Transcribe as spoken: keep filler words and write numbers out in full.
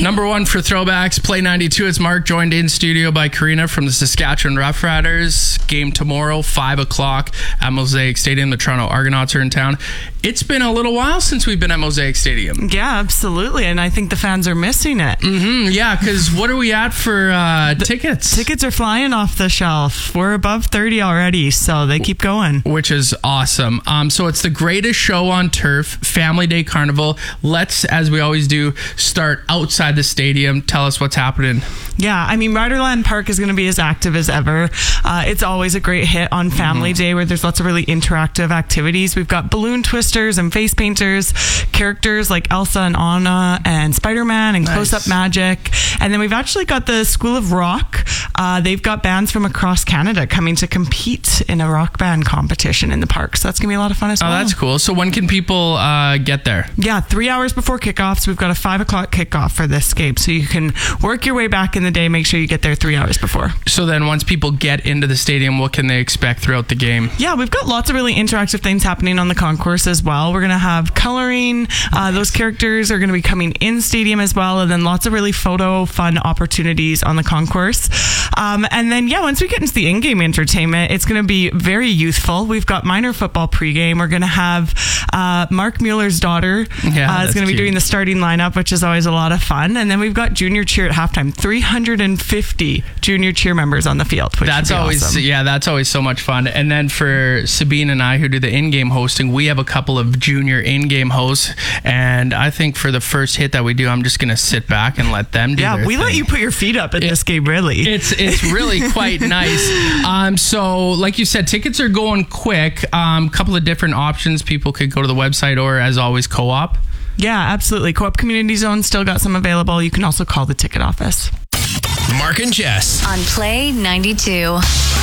Number one for throwbacks, Play ninety-two. It's Mark, joined in studio by Karina from the Saskatchewan Roughriders. Game tomorrow, five o'clock at Mosaic Stadium. The Toronto Argonauts are in town. It's been a little while since we've been at Mosaic Stadium. Yeah, absolutely. And I think the fans are missing it. Mm-hmm, yeah, because what are we at for uh, tickets? Tickets are flying off the shelf. We're above thirty already, so they keep going. Which is awesome. Um, so it's the greatest show on turf, Family Day Carnival. Let's, as we always do, start outside the stadium. Tell us what's happening. Yeah, I mean, Riderland Park is going to be as active as ever. Uh, it's always a great hit on Family mm-hmm. Day, where there's lots of really interactive activities. We've got balloon twisters and face painters, characters like Elsa and Anna and Spider-Man and nice. Close-Up Magic. And then we've actually got the School of Rock. Uh, they've got bands from across Canada coming to compete in a rock band competition in the park. So that's going to be a lot of fun as well. Oh, that's cool. So when can people uh, get there? Yeah, three hours before kickoffs. We've got a five o'clock kickoff for this game. So you can work your way back in the day. Make sure you get there three hours before. So then once people get into the stadium, what can they expect throughout the game? Yeah, we've got lots of really interactive things happening on the concourse as well. We're going to have coloring. Uh, those characters are going to be coming in stadium as well. And then lots of really photo fun opportunities on the concourse. Um, and then, yeah, once we get into the in-game entertainment, it's going to be very youthful. We've got minor football pregame. We're going to have uh, Mark Mueller's daughter yeah, uh, is going to be doing the starting lineup, which is always a lot of fun. And then we've got junior cheer at halftime. three hundred fifty junior cheer members on the field, which that's always awesome. Yeah, that's always so much fun. And then for Sabine and I, who do the in-game hosting, we have a couple of junior in-game hosts, and I think for the first hit that we do, I'm just going to sit back and let them do yeah their we thing. Let you put your feet up at it, this game. Really, it's it's really quite nice. Um so like you said, tickets are going quick. Um couple of different options. People could go to the website, or as always, Co-op. Yeah, absolutely. Co-op Community Zone still got some available. You can also call the ticket office. Mark and Jess on Play ninety-two.